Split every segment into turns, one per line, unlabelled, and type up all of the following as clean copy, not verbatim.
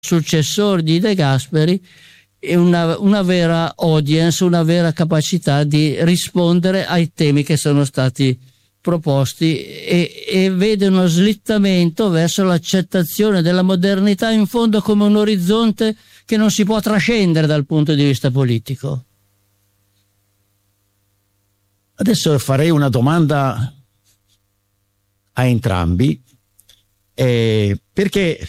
successore di De Gasperi una vera audience, una vera capacità di rispondere ai temi che sono stati proposti e vede uno slittamento verso l'accettazione della modernità in fondo come un orizzonte che non si può trascendere dal punto di vista politico.
Adesso farei una domanda a entrambi, perché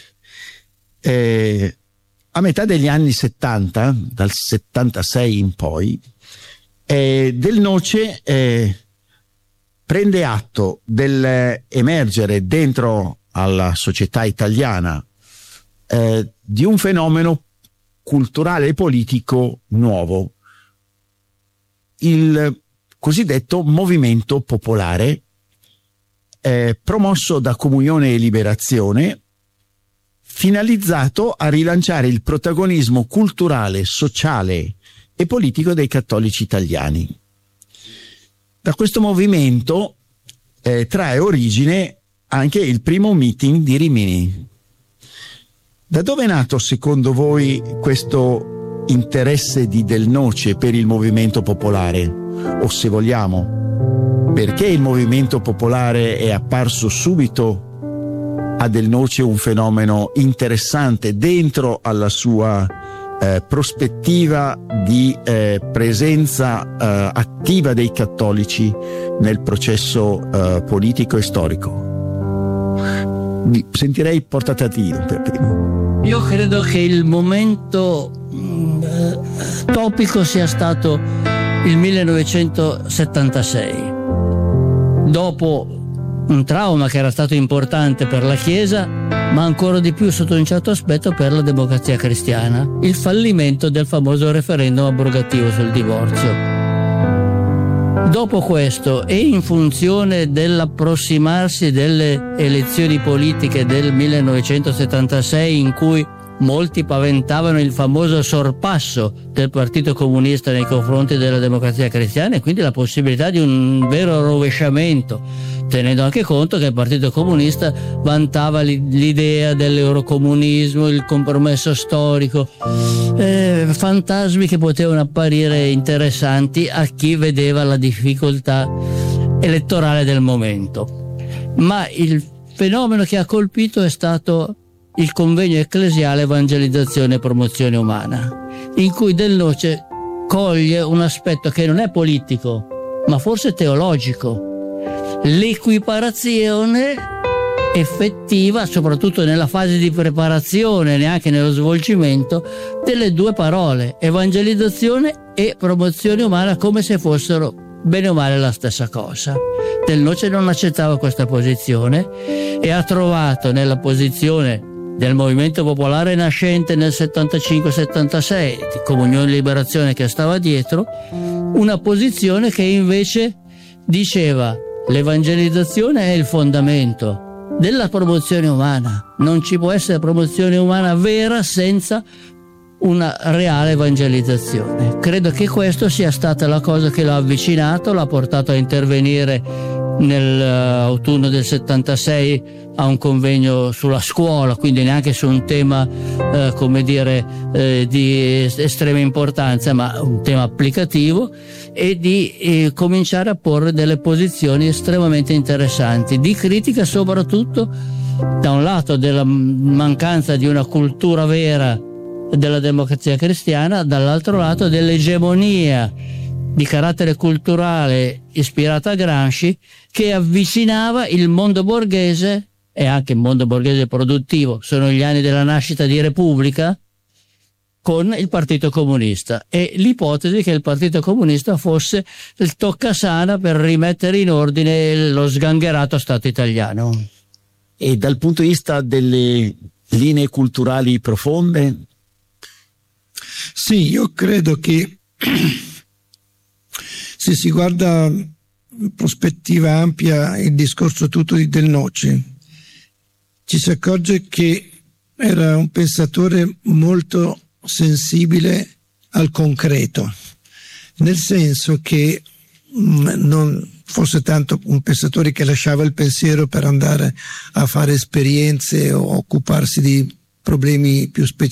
a metà degli anni 70, dal 76 in poi, Del Noce prende atto dell'emergere dentro alla società italiana di un fenomeno culturale e politico nuovo, il cosiddetto movimento popolare, promosso da Comunione e Liberazione, finalizzato a rilanciare il protagonismo culturale, sociale e politico dei cattolici italiani. Da questo movimento trae origine anche il primo meeting di Rimini. Da dove è nato secondo voi questo interesse di Del Noce per il movimento popolare? O se vogliamo, perché il movimento popolare è apparso subito a Del Noce un fenomeno interessante dentro alla sua prospettiva di presenza attiva dei cattolici nel processo politico e storico? Mi sentirei portata a tiro per primo.
Io credo che il momento topico sia stato il 1976, dopo un trauma che era stato importante per la Chiesa, ma ancora di più sotto un certo aspetto per la Democrazia Cristiana, il fallimento del famoso referendum abrogativo sul divorzio. Dopo questo, e in funzione dell'approssimarsi delle elezioni politiche del 1976, in cui molti paventavano il famoso sorpasso del Partito Comunista nei confronti della Democrazia Cristiana e quindi la possibilità di un vero rovesciamento, tenendo anche conto che il Partito Comunista vantava l'idea dell'eurocomunismo, il compromesso storico, fantasmi che potevano apparire interessanti a chi vedeva la difficoltà elettorale del momento. Ma il fenomeno che ha colpito è stato il convegno ecclesiale Evangelizzazione e Promozione Umana, in cui Del Noce coglie un aspetto che non è politico, ma forse teologico: l'equiparazione effettiva, soprattutto nella fase di preparazione, neanche nello svolgimento, delle due parole, evangelizzazione e promozione umana, come se fossero bene o male la stessa cosa. Del Noce non accettava questa posizione e ha trovato nella posizione del movimento popolare nascente nel 75-76, di Comunione e Liberazione che stava dietro, una posizione che invece diceva: l'evangelizzazione è il fondamento della promozione umana, non ci può essere promozione umana vera senza una reale evangelizzazione. Credo che questo sia stata la cosa che l'ha avvicinato, l'ha portato a intervenire nell'autunno del 76 a un convegno sulla scuola, quindi neanche su un tema di estrema importanza, ma un tema applicativo, e di cominciare a porre delle posizioni estremamente interessanti, di critica soprattutto da un lato della mancanza di una cultura vera della Democrazia Cristiana, dall'altro lato dell'egemonia di carattere culturale ispirata a Gramsci, che avvicinava il mondo borghese, e anche il mondo borghese produttivo, sono gli anni della nascita di Repubblica, con il Partito Comunista, e l'ipotesi che il Partito Comunista fosse il toccasana per rimettere in ordine lo sgangherato Stato italiano.
E dal punto di vista delle linee culturali profonde?
Sì, io credo che se si guarda in prospettiva ampia il discorso tutto di Del Noce, ci si accorge che era un pensatore molto sensibile al concreto, nel senso che non fosse tanto un pensatore che lasciava il pensiero per andare a fare esperienze o occuparsi di problemi più specifici.